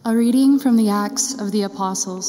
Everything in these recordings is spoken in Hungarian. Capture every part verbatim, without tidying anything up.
A reading from the Acts of the Apostles.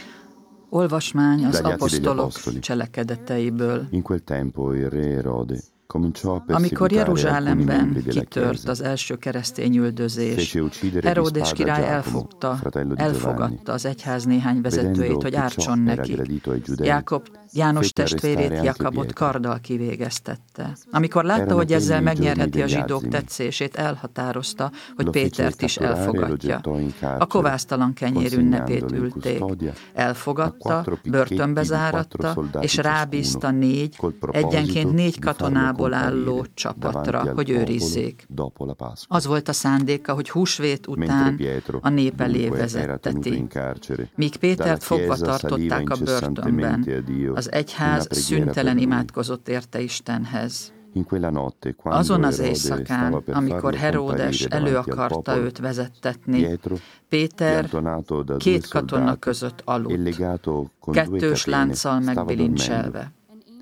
Olvasmány az apostolok cselekedeteiből. In quel tempo il re Erode cominciò a Amikor perseguitare alcuni Jeruzsálemben membri della kitört Chiesa. az első keresztény üldözés, Fece uccidere di Heródes spada király Giacomo, elfogta, fratello di elfogadta Giovanni. az egyház néhány vezetőjét, Vedendo hogy che ciò ártson era nekik. gradito ai giudei, Jákob, János fece arrestare testvérét, anche Jakabot Pietro. karddal kivégeztette. Amikor látta, Erano hogy ezzel quelli i megnyerheti a giorni degli zsidók azimi. tetszését, elhatározta, hogy Lo fece Pétert is catturare e lo elfogadja. gettò in carcere, A kovásztalan kenyér ünnepét consegnandolo in ülték. custodia a Elfogadta, quattro picchetti börtönbe di quattro záratta, soldati és rábízta ciascuno, négy, col proposito egyenként négy di farlo katonából álló comparire csapatra, davanti al hogy popolo őrizzék. dopo la Pasqua. Az volt a szándéka, hogy húsvét Mentre után Pietro a nép elé dunque era tenuto vezetteti. in carcere, Míg dalla Pétert fogva Chiesa saliva tartották a börtönben, incessantemente a Dio az una egyház preghiera szüntelen per lui. imádkozott érte Istenhez. In quella notte, quando Azon az Erode stava éjszakán, per amikor farlo Heródes comparire elő davanti al akarta popolo, őt vezettetni, Pietro, Péter piantonato da két due katona soldati között e aludt, legato con due kettős catene, lánccal stava dormendo. megbilincselve.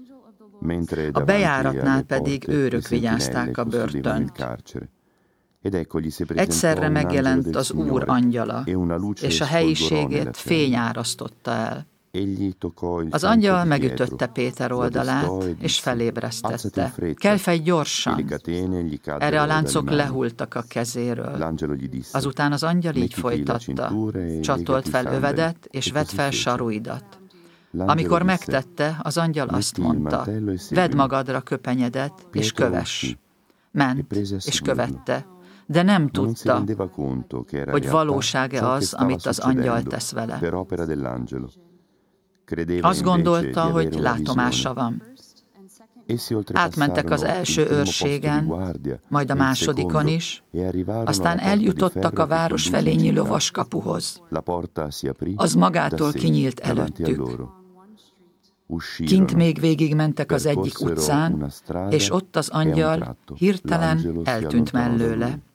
Mentre A davanti bejáratnál alle pedig porte őrök le sentinelle vigyázták a custodivano il börtönt. carcere. Ed ecco gli si presentò Egyszerre un angelo megjelent del az Úr Signore, angyala, e una luce és a sfolgorò nella helyiségét fiamma. fény árasztotta el. Egli toccò il Az fianco angyal di megütötte Pietro, Péter lo oldalát, destò e és disse: "Alzati in felébresztette. fretta." Kelj fel E le gyorsan! catene gli caddero Erre a dalle láncok mani. lehultak a kezéről. L'angelo gli disse: Azután az angyal így "Mettiti la folytatta. cintura e Csatolt legati fel i sandali." övedet, és E vedd così fel fece. saruidat. L'angelo Amikor disse: megtette, az angyal azt "Metti il mondta, mantello e seguimi." vedd magadra köpenyedet, és Pietro kövess. uscì e Ment, prese a és seguirlo. követte, de nem Ma non si tudta, rendeva conto che era hogy in realtà valóság-e ciò che az, stava amit az angyal succedendo tesz vele. per opera dell'angelo. Credeva Azt invece gondolta, di avere hogy una látomása visione. van. Essi Átmentek az oltrepassarono első il primo posto di őrségen, guardia majd a e il másodikon secondo, is, e arrivarono aztán alla porta di eljutottak ferro a che város conduce felé in nyíló città. vaskapuhoz. La porta si aprì Az da magától sé kinyílt davanti a előttük. loro. Kint Uscirono, még végigmentek az egyik percorsero utcán, una strada és ott az e a un angyal tratto hirtelen l'angelo si eltűnt allontanò da mellőle. lui.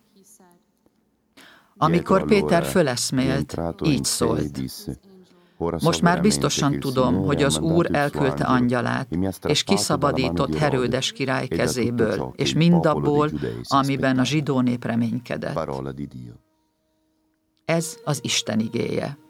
Amikor Pietro Péter allora, föleszmélt, rientrato in így sé, szólt. disse: "Ora so Most már veramente biztosan che il tudom, Signore hogy ha az mandato Úr il suo elküldte angelo angyalát, e mi ha és strappato dalla kiszabadított mano di Erode Heródes király e da tutto ciò kezéből, che és il popolo mindabból, dei giudei si amiben a aspettava." zsidó nép reménykedett. Parola di Dio. Ez az Isten igéje.